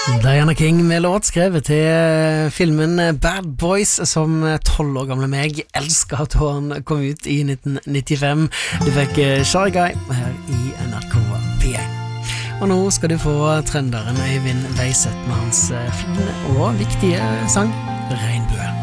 Diana King med låt skrevet til filmen Bad Boys, som 12 år gamle meg elsket at han kom ut i 1995. Du fikk Shy Guy her i NRK P1. Og nå skal du få trenderen Øyvind Veiseth med hans fine og viktige sang Regnbue.